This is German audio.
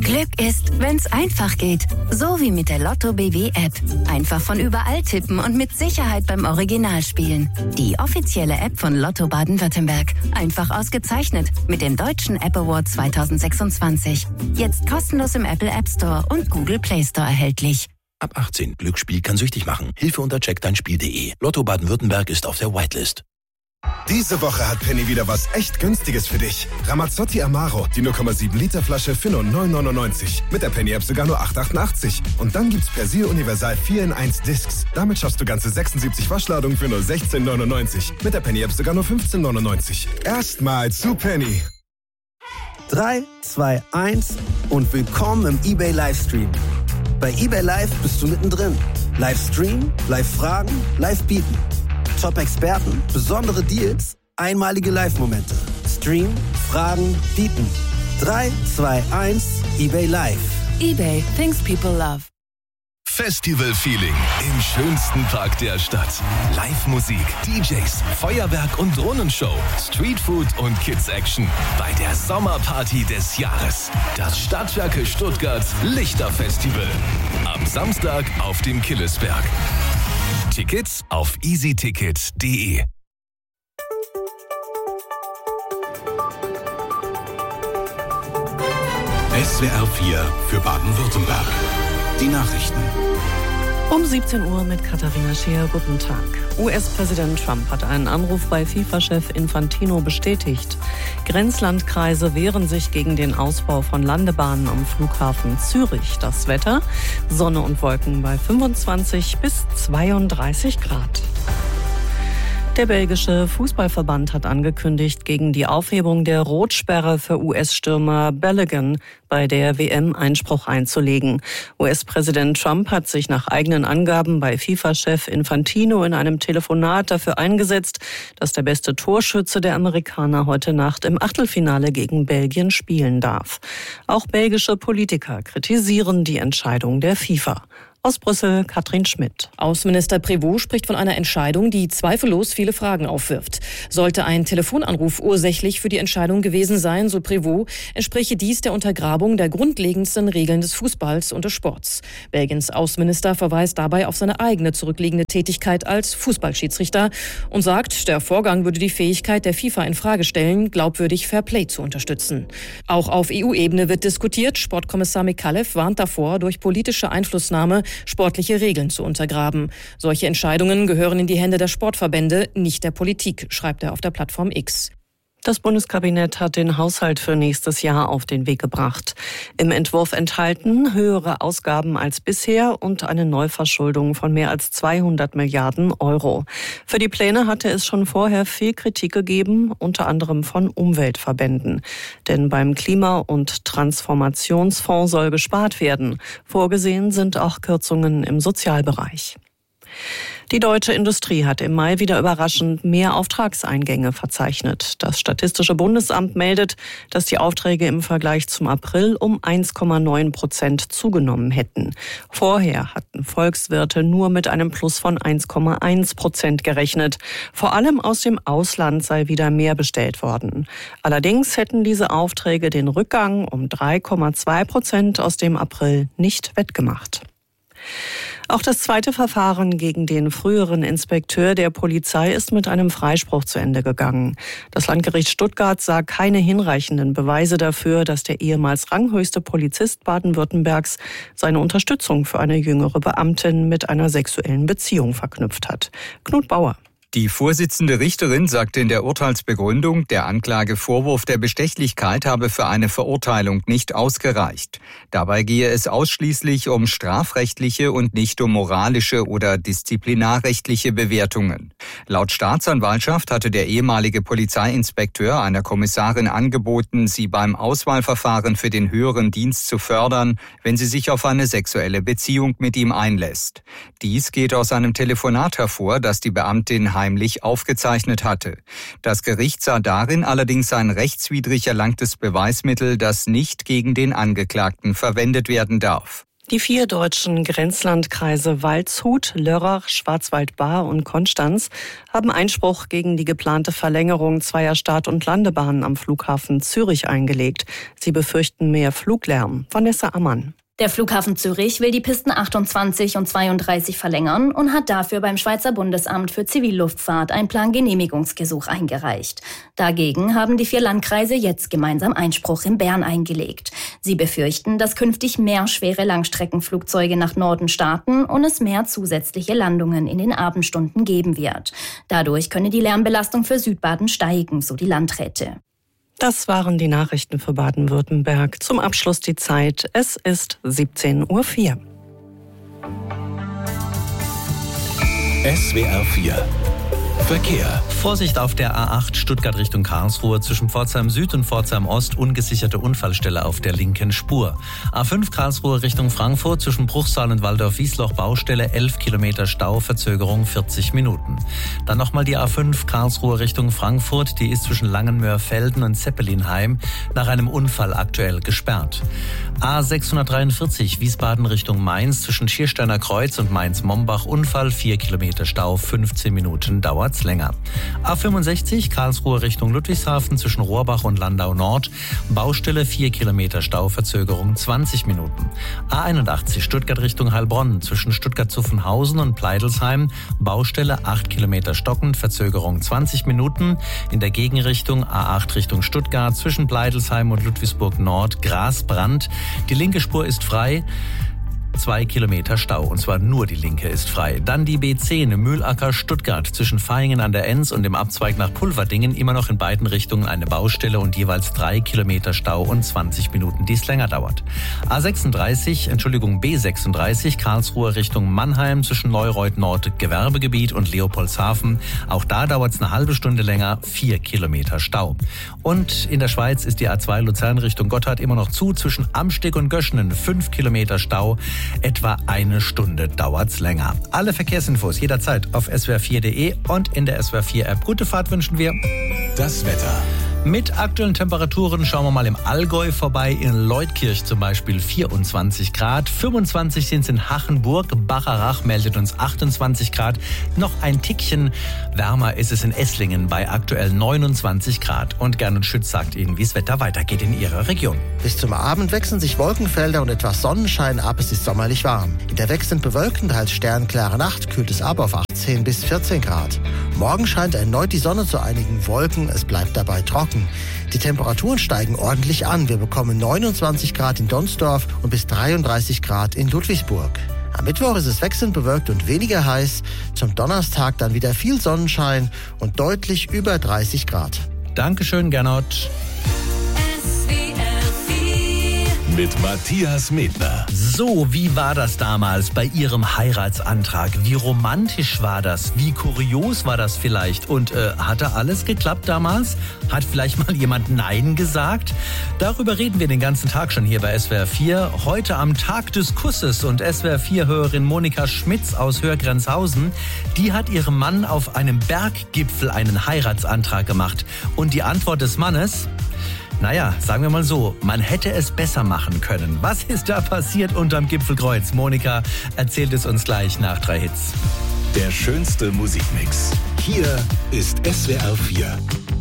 Glück ist, wenn's einfach geht. So wie mit der Lotto BW-App. Einfach von überall tippen und mit Sicherheit beim Original spielen. Die offizielle App von Lotto Baden-Württemberg. Einfach ausgezeichnet mit dem Deutschen App Award 2026. Jetzt kostenlos im Apple App Store und Google Play Store erhältlich. Ab 18. Glücksspiel kann süchtig machen. Hilfe unter checkdeinspiel.de. Lotto Baden-Württemberg ist auf der Whitelist. Diese Woche hat Penny wieder was echt Günstiges für dich. Ramazzotti Amaro, die 0,7 Liter Flasche für nur 9,99. Mit der Penny-App sogar nur 8,88. Und dann gibt's Persil Universal 4 in 1 Discs. Damit schaffst du ganze 76 Waschladungen für nur 16,99. Mit der Penny-App sogar nur 15,99. Erstmal zu Penny. 3, 2, 1 und willkommen im eBay Livestream. Bei eBay Live bist du mittendrin. Livestream, Live-Fragen, Live-Bieten. Top-Experten, besondere Deals, einmalige Live-Momente. Stream, Fragen, Bieten. 3, 2, 1, eBay Live. eBay, things people love. Festival-Feeling im schönsten Park der Stadt. Live-Musik, DJs, Feuerwerk und Drohnenshow, Streetfood und Kids-Action bei der Sommerparty des Jahres. Das Stadtwerke Stuttgart Lichterfestival. Am Samstag auf dem Killesberg. Tickets auf easyticket.de. SWR 4 für Baden-Württemberg. Die Nachrichten. Um 17 Uhr mit Katharina Scheer. Guten Tag. US-Präsident Trump hat einen Anruf bei FIFA-Chef Infantino bestätigt. Grenzlandkreise wehren sich gegen den Ausbau von Landebahnen am Flughafen Zürich. Das Wetter: Sonne und Wolken bei 25 bis 32 Grad. Der belgische Fußballverband hat angekündigt, gegen die Aufhebung der Rotsperre für US-Stürmer Balogun bei der WM Einspruch einzulegen. US-Präsident Trump hat sich nach eigenen Angaben bei FIFA-Chef Infantino in einem Telefonat dafür eingesetzt, dass der beste Torschütze der Amerikaner heute Nacht im Achtelfinale gegen Belgien spielen darf. Auch belgische Politiker kritisieren die Entscheidung der FIFA. Aus Brüssel, Katrin Schmidt. Außenminister Prévost spricht von einer Entscheidung, die zweifellos viele Fragen aufwirft. Sollte ein Telefonanruf ursächlich für die Entscheidung gewesen sein, so Prévost, entspräche dies der Untergrabung der grundlegendsten Regeln des Fußballs und des Sports. Belgiens Außenminister verweist dabei auf seine eigene zurückliegende Tätigkeit als Fußballschiedsrichter und sagt, der Vorgang würde die Fähigkeit der FIFA in Frage stellen, glaubwürdig Fairplay zu unterstützen. Auch auf EU-Ebene wird diskutiert. Sportkommissar Mikalev warnt davor, durch politische Einflussnahme sportliche Regeln zu untergraben. Solche Entscheidungen gehören in die Hände der Sportverbände, nicht der Politik, schreibt er auf der Plattform X. Das Bundeskabinett hat den Haushalt für nächstes Jahr auf den Weg gebracht. Im Entwurf enthalten höhere Ausgaben als bisher und eine Neuverschuldung von mehr als 200 Milliarden Euro. Für die Pläne hatte es schon vorher viel Kritik gegeben, unter anderem von Umweltverbänden. Denn beim Klima- und Transformationsfonds soll gespart werden. Vorgesehen sind auch Kürzungen im Sozialbereich. Die deutsche Industrie hat im Mai wieder überraschend mehr Auftragseingänge verzeichnet. Das Statistische Bundesamt meldet, dass die Aufträge im Vergleich zum April um 1,9% zugenommen hätten. Vorher hatten Volkswirte nur mit einem Plus von 1,1% gerechnet. Vor allem aus dem Ausland sei wieder mehr bestellt worden. Allerdings hätten diese Aufträge den Rückgang um 3,2% aus dem April nicht wettgemacht. Auch das zweite Verfahren gegen den früheren Inspekteur der Polizei ist mit einem Freispruch zu Ende gegangen. Das Landgericht Stuttgart sah keine hinreichenden Beweise dafür, dass der ehemals ranghöchste Polizist Baden-Württembergs seine Unterstützung für eine jüngere Beamtin mit einer sexuellen Beziehung verknüpft hat. Knut Bauer. Die Vorsitzende Richterin sagte in der Urteilsbegründung, der Anklagevorwurf der Bestechlichkeit habe für eine Verurteilung nicht ausgereicht. Dabei gehe es ausschließlich um strafrechtliche und nicht um moralische oder disziplinarrechtliche Bewertungen. Laut Staatsanwaltschaft hatte der ehemalige Polizeiinspekteur einer Kommissarin angeboten, sie beim Auswahlverfahren für den höheren Dienst zu fördern, wenn sie sich auf eine sexuelle Beziehung mit ihm einlässt. Dies geht aus einem Telefonat hervor, das die Beamtin heimlich aufgezeichnet hatte. Das Gericht sah darin allerdings ein rechtswidrig erlangtes Beweismittel, das nicht gegen den Angeklagten verwendet werden darf. Die 4 deutschen Grenzlandkreise Waldshut, Lörrach, Schwarzwald-Baar und Konstanz haben Einspruch gegen die geplante Verlängerung zweier Start- und Landebahnen am Flughafen Zürich eingelegt. Sie befürchten mehr Fluglärm. Vanessa Ammann. Der Flughafen Zürich will die Pisten 28 und 32 verlängern und hat dafür beim Schweizer Bundesamt für Zivilluftfahrt ein Plangenehmigungsgesuch eingereicht. Dagegen haben die 4 Landkreise jetzt gemeinsam Einspruch in Bern eingelegt. Sie befürchten, dass künftig mehr schwere Langstreckenflugzeuge nach Norden starten und es mehr zusätzliche Landungen in den Abendstunden geben wird. Dadurch könne die Lärmbelastung für Südbaden steigen, so die Landräte. Das waren die Nachrichten für Baden-Württemberg. Zum Abschluss die Zeit. Es ist 17:04 Uhr. SWR 4 Verkehr. Vorsicht auf der A8 Stuttgart Richtung Karlsruhe zwischen Pforzheim Süd und Pforzheim Ost, ungesicherte Unfallstelle auf der linken Spur. A5 Karlsruhe Richtung Frankfurt zwischen Bruchsal und Waldorf-Wiesloch Baustelle, 11 Kilometer Stau, Verzögerung 40 Minuten. Dann nochmal die A5 Karlsruhe Richtung Frankfurt, die ist zwischen Langenmörfelden und Zeppelinheim nach einem Unfall aktuell gesperrt. A643 Wiesbaden Richtung Mainz zwischen Schiersteiner Kreuz und Mainz-Mombach, Unfall, 4 Kilometer Stau, 15 Minuten dauert's länger. A65 Karlsruhe Richtung Ludwigshafen zwischen Rohrbach und Landau Nord, Baustelle, 4 Kilometer Stau, Verzögerung 20 Minuten. A81 Stuttgart Richtung Heilbronn zwischen Stuttgart-Zuffenhausen und Pleidelsheim, Baustelle, 8 Kilometer stockend, Verzögerung 20 Minuten. In der Gegenrichtung A8 Richtung Stuttgart zwischen Pleidelsheim und Ludwigsburg Nord, Grasbrand. Die linke Spur ist frei. 2 Kilometer Stau, und zwar nur die linke ist frei. Dann die B10 Mühlacker Stuttgart zwischen Vaihingen an der Enz und dem Abzweig nach Pulverdingen, immer noch in beiden Richtungen eine Baustelle und jeweils 3 Kilometer Stau und 20 Minuten, die es länger dauert. B36 Karlsruhe Richtung Mannheim zwischen Neureuth Nord Gewerbegebiet und Leopoldshafen. Auch da dauert es eine halbe Stunde länger, 4 Kilometer Stau. Und in der Schweiz ist die A2 Luzern Richtung Gotthard immer noch zu, zwischen Amsteg und Göschenen 5 Kilometer Stau. Etwa eine Stunde dauert's länger. Alle Verkehrsinfos jederzeit auf swr4.de und in der SWR4-App. Gute Fahrt wünschen wir. Das Wetter. Mit aktuellen Temperaturen schauen wir mal im Allgäu vorbei. In Leutkirch zum Beispiel 24 Grad. 25 sind es in Hachenburg. Bacharach meldet uns 28 Grad. Noch ein Tickchen wärmer ist es in Esslingen bei aktuell 29 Grad. Und Gernot Schütz sagt Ihnen, wie das Wetter weitergeht in Ihrer Region. Bis zum Abend wechseln sich Wolkenfelder und etwas Sonnenschein ab. Es ist sommerlich warm. In der wechselnd bewölkten, teils sternklare Nacht kühlt es ab auf 18 bis 14 Grad. Morgen scheint erneut die Sonne zu einigen Wolken. Es bleibt dabei trocken. Die Temperaturen steigen ordentlich an. Wir bekommen 29 Grad in Donsdorf und bis 33 Grad in Ludwigsburg. Am Mittwoch ist es wechselnd bewölkt und weniger heiß. Zum Donnerstag dann wieder viel Sonnenschein und deutlich über 30 Grad. Dankeschön, Gernot. Mit Matthias Medner. So, wie war das damals bei Ihrem Heiratsantrag? Wie romantisch war das? Wie kurios war das vielleicht? Und hat da alles geklappt damals? Hat vielleicht mal jemand Nein gesagt? Darüber reden wir den ganzen Tag schon hier bei SWR 4. Heute am Tag des Kusses und SWR 4-Hörerin Monika Schmitz aus Hörgrenzhausen, die hat ihrem Mann auf einem Berggipfel einen Heiratsantrag gemacht. Und die Antwort des Mannes? Naja, sagen wir mal so, man hätte es besser machen können. Was ist da passiert unterm Gipfelkreuz? Monika erzählt es uns gleich nach 3 Hits. Der schönste Musikmix. Hier ist SWR 4.